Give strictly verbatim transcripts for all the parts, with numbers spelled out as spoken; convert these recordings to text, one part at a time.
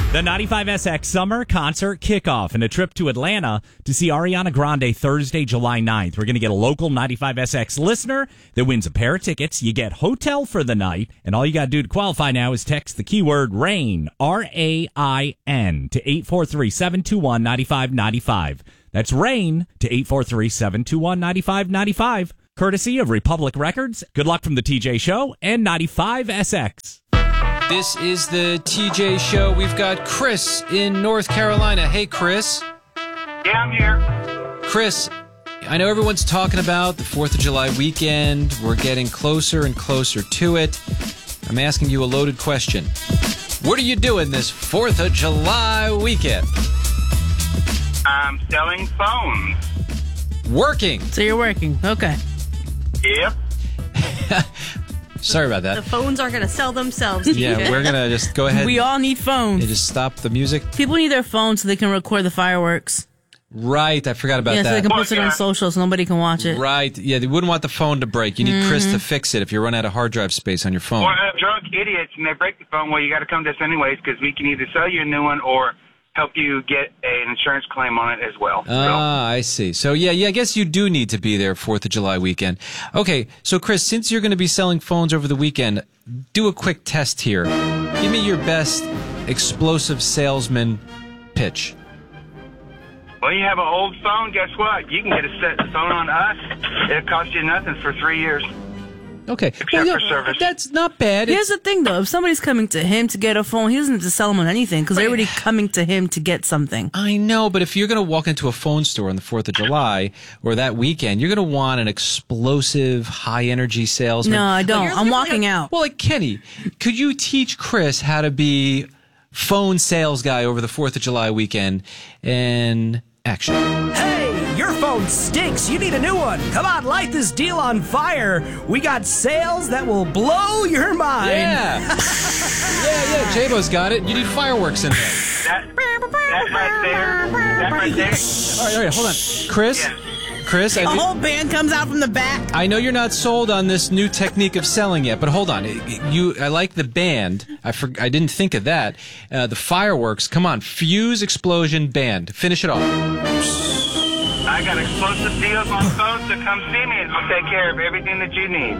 The ninety-five S X Summer Concert Kickoff and a trip to Atlanta to see Ariana Grande Thursday, July ninth. We're going to get a local ninety-five S X listener that wins a pair of tickets. You get hotel for the night, and all you got to do to qualify now is text the keyword RAIN, R A I N, to eight four three, seven two one, nine five nine five. That's RAIN to eight four three, seven two one, nine five nine five. Courtesy of Republic Records. Good luck from the T J Show and ninety-five S X. This is the T J Show. We've got Chris in North Carolina. Hey, Chris. Yeah, I'm here. Chris, I know everyone's talking about the fourth of July weekend. We're getting closer and closer to it. I'm asking you a loaded question. What are you doing this fourth of July weekend? I'm selling phones. Working. So you're working. Okay. Yep. Sorry about The that. phones aren't going to sell themselves. Yeah, we're going to just go ahead We all need phones. and just stop the music. People need their phones so they can record the fireworks. Right, I forgot about yeah, so they that. can post it on social so nobody can watch it. Right, yeah, they wouldn't want the phone to break. You need Mm-hmm. Chris to fix it if you run out of hard drive space on your phone. Or uh, drunk idiots, and they break the phone. Well, you got to come to us anyways because we can either sell you a new one or help you get an insurance claim on it as well. Ah, I see. So, yeah, yeah, I guess you do need to be there fourth of July weekend. Okay, so, Chris, since you're going to be selling phones over the weekend, do a quick test here. Give me your best explosive salesman pitch. Well, you have an old phone. Guess what? You can get a set phone on us. It'll cost you nothing for three years. Okay. Except Well, for yeah, service. That's not bad. Here's It's- the thing, though. If somebody's coming to him to get a phone, he doesn't have to sell them on anything because they're already coming to him to get something. I know, but if you're going to walk into a phone store on the fourth of July or that weekend, you're going to want an explosive, high-energy salesman. No, I don't. you're I'm literally walking a- out. Well, like, Kenny, could you teach Chris how to be phone sales guy over the fourth of July weekend? And action. Hey, your phone stinks. You need a new one. Come on, light this deal on fire. We got sales that will blow your mind. Yeah. yeah, yeah, J-Bo's got it. You need fireworks in there. That, that right there. That right there. All right, all right, hold on. Chris? Yeah. Chris, I A thi- whole band comes out from the back. I know you're not sold on this new technique of selling yet, but hold on. You, I like the band. I for, I didn't think of that. Uh, the fireworks. Come on, fuse, explosion, band. Finish it off. I got explosive deals on phones, so come see me and we'll take care of everything that you need.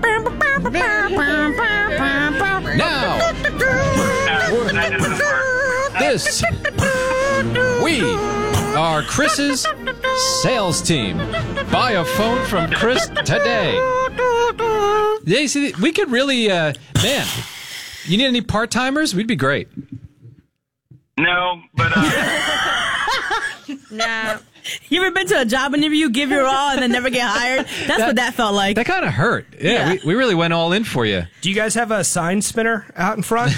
Now, No, that doesn't work. this we are Chris's sales team. Buy a phone from Chris today. Yeah, you see, we could really, uh, man. You need any part timers? We'd be great. No, but uh, Nah. You ever been to a job interview, give your all, and then never get hired? That's what that felt like. That kind of hurt. Yeah, Yeah. We, we really went all in for you. Do you guys have a sign spinner out in front?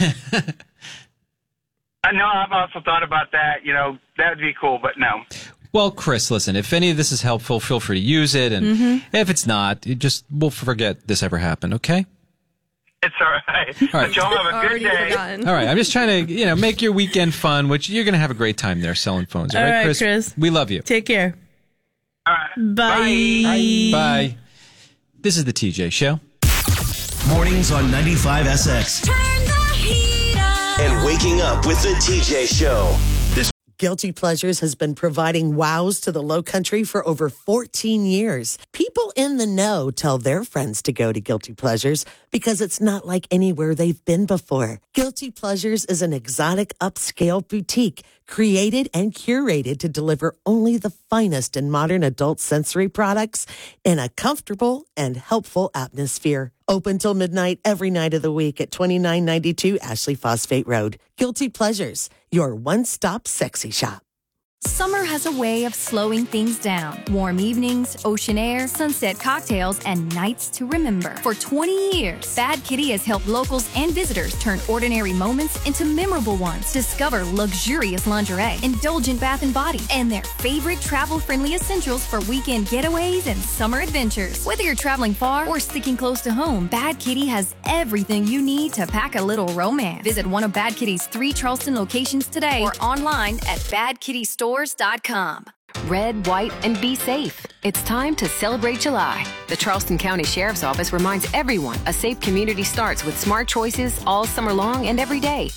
I know I've also thought about that. You know, that would be cool, but no. Well, Chris, listen, if any of this is helpful, feel free to use it. And Mm-hmm. if it's not, you just we'll forget this ever happened, okay? It's all right. All right. But y'all have a good Already day. forgotten. All right, I'm just trying to, you know, make your weekend fun, which you're going to have a great time there selling phones. All All right, right, Chris? Chris. We love you. Take care. All right. Bye. Bye. This is the T J Show. Mornings on ninety-five S X. Turn the heat up. And waking up with the T J Show. Guilty Pleasures has been providing wows to the Low Country for over fourteen years. People in the know tell their friends to go to Guilty Pleasures because it's not like anywhere they've been before. Guilty Pleasures is an exotic upscale boutique created and curated to deliver only the finest in modern adult sensory products in a comfortable and helpful atmosphere. Open till midnight every night of the week at twenty-nine ninety-two Ashley Phosphate Road. Guilty Pleasures, your one-stop sexy shop. Summer has a way of slowing things down. Warm evenings, ocean air, sunset cocktails, and nights to remember. For twenty years, Bad Kitty has helped locals and visitors turn ordinary moments into memorable ones. Discover luxurious lingerie, indulgent bath and body, and their favorite travel-friendly essentials for weekend getaways and summer adventures. Whether you're traveling far or sticking close to home, Bad Kitty has everything you need to pack a little romance. Visit one of Bad Kitty's three Charleston locations today or online at bad kitty stores dot com. Red, white, and be safe. It's time to celebrate July. The Charleston County Sheriff's Office reminds everyone a safe community starts with smart choices all summer long and every day.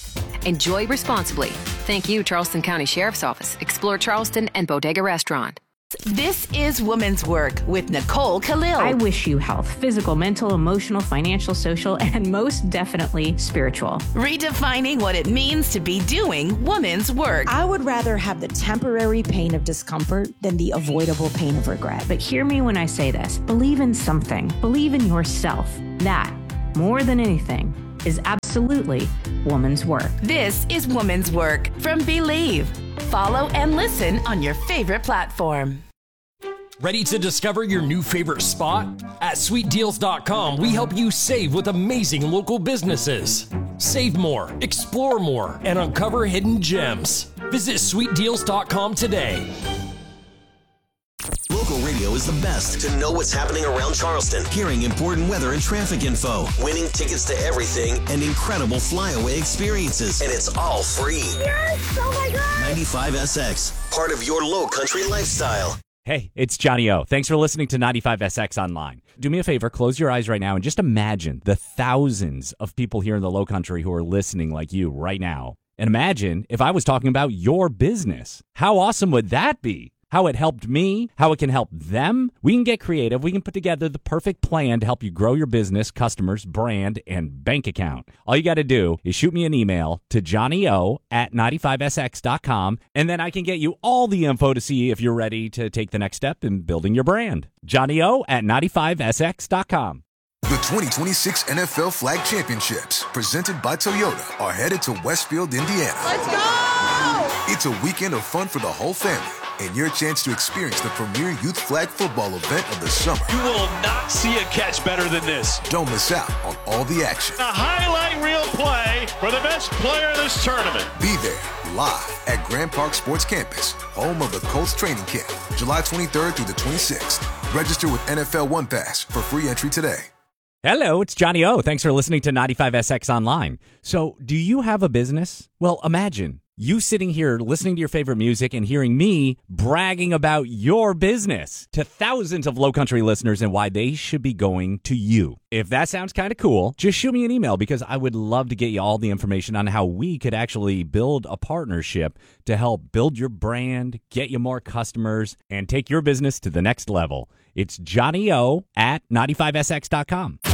Enjoy responsibly. Thank you, Charleston County Sheriff's Office, Explore Charleston, and Bodega Restaurant. This is Women's Work with Nicole Khalil. I wish you health, physical, mental, emotional, financial, social, and most definitely spiritual. Redefining what it means to be doing women's work. I would rather have the temporary pain of discomfort than the avoidable pain of regret. But hear me when I say this. Believe in something. Believe in yourself. That, more than anything, is absolutely woman's work. This is Woman's Work from Believe. Follow and listen on your favorite platform. Ready to discover your new favorite spot? At sweet deals dot com, we help you save with amazing local businesses. Save more, explore more, and uncover hidden gems. Visit sweet deals dot com today. Local radio is the best to know what's happening around Charleston, hearing important weather and traffic info, winning tickets to everything, and incredible flyaway experiences. And it's all free. Yes! Oh my God! ninety-five S X, part of your low country lifestyle. Hey, it's Johnny O. Thanks for listening to ninety-five S X Online. Do me a favor, close your eyes right now and just imagine the thousands of people here in the Low Country who are listening like you right now. And imagine if I was talking about your business. How awesome would that be? How it helped me, how it can help them. We can get creative. We can put together the perfect plan to help you grow your business, customers, brand, and bank account. All you got to do is shoot me an email to johnnyo at ninety-five S X dot com, and then I can get you all the info to see if you're ready to take the next step in building your brand. johnnyo at ninety-five S X dot com. The twenty twenty-six N F L Flag Championships, presented by Toyota, are headed to Westfield, Indiana. Let's go! It's a weekend of fun for the whole family, and your chance to experience the premier youth flag football event of the summer. You will not see a catch better than this. Don't miss out on all the action. A highlight reel play for the best player in this tournament. Be there, live at Grand Park Sports Campus, home of the Colts training camp, July twenty-third through the twenty-sixth. Register with N F L One Pass for free entry today. Hello, it's Johnny O. Thanks for listening to ninety-five S X Online. So, do you have a business? Well, imagine you sitting here listening to your favorite music and hearing me bragging about your business to thousands of Low Country listeners and why they should be going to you. If that sounds kind of cool, just shoot me an email because I would love to get you all the information on how we could actually build a partnership to help build your brand, get you more customers, and take your business to the next level. It's Johnny O at ninety-five S X dot com.